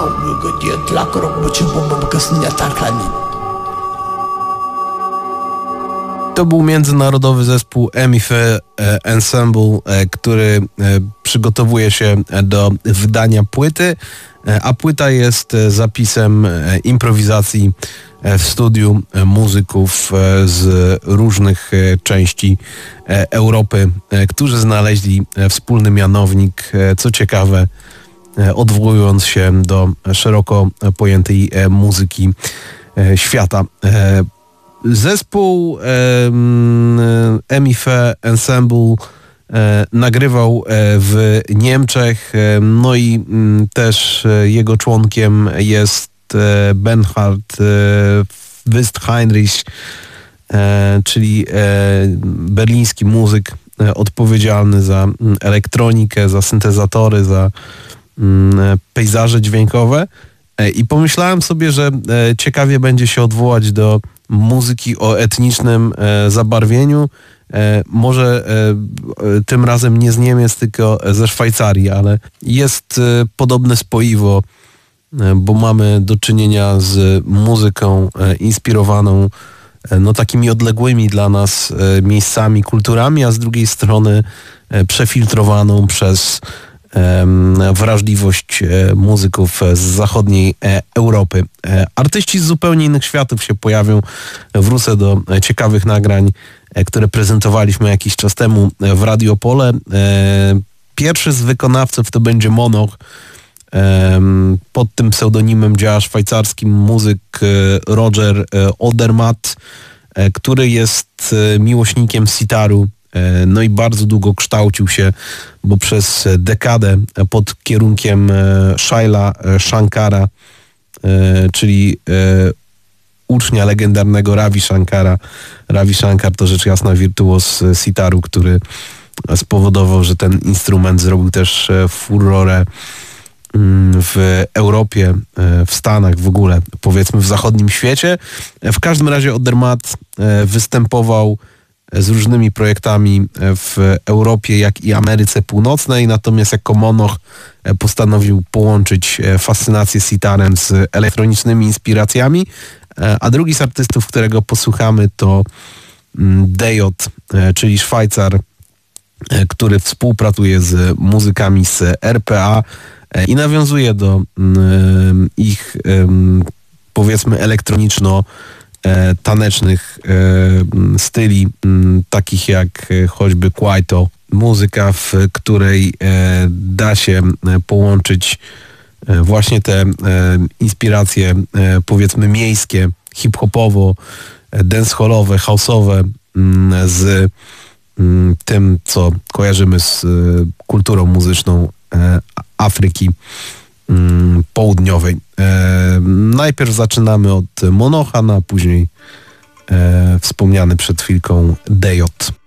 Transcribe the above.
To był międzynarodowy zespół Emife Ensemble, który przygotowuje się do wydania płyty, a płyta jest zapisem improwizacji w studiu muzyków z różnych części Europy, którzy znaleźli wspólny mianownik, co ciekawe, odwołując się do szeroko pojętej muzyki świata. Zespół Emife Ensemble nagrywał w Niemczech, no i też jego członkiem jest Bernhard Wüst-Heinrich, czyli berliński muzyk odpowiedzialny za elektronikę, za syntezatory, za pejzaże dźwiękowe. I pomyślałem sobie, że ciekawie będzie się odwołać do muzyki o etnicznym zabarwieniu. Może tym razem nie z Niemiec, tylko ze Szwajcarii, ale jest podobne spoiwo, bo mamy do czynienia z muzyką inspirowaną takimi odległymi dla nas miejscami, kulturami, a z drugiej strony przefiltrowaną przez wrażliwość muzyków z zachodniej Europy. Artyści z zupełnie innych światów się pojawią. Wrócę do ciekawych nagrań, które prezentowaliśmy jakiś czas temu w Radio Pole. Pierwszy z wykonawców to będzie Monoch. Pod tym pseudonimem działa szwajcarski muzyk Roger Odermatt, który jest miłośnikiem sitaru. No i bardzo długo kształcił się, bo przez dekadę pod kierunkiem Shaila Shankara, czyli ucznia legendarnego Ravi Shankara. Ravi Shankar to rzecz jasna wirtuoz sitaru, który spowodował, że ten instrument zrobił też furorę w Europie, w Stanach, w ogóle powiedzmy w zachodnim świecie. W każdym razie Odermatt występował z różnymi projektami w Europie, jak i Ameryce Północnej, natomiast jako Monoch postanowił połączyć fascynację sitarem z elektronicznymi inspiracjami, a drugi z artystów, którego posłuchamy, to Dejot, czyli Szwajcar, który współpracuje z muzykami z RPA i nawiązuje do ich powiedzmy elektroniczno-tanecznych styli, takich jak choćby Kwaito. Muzyka, w której da się połączyć właśnie te inspiracje powiedzmy miejskie, hip-hopowo, dancehallowe, house'owe z tym, co kojarzymy z kulturą muzyczną Afryki Południowej. Najpierw zaczynamy od Monocha, a później wspomniany przed chwilką Dejot.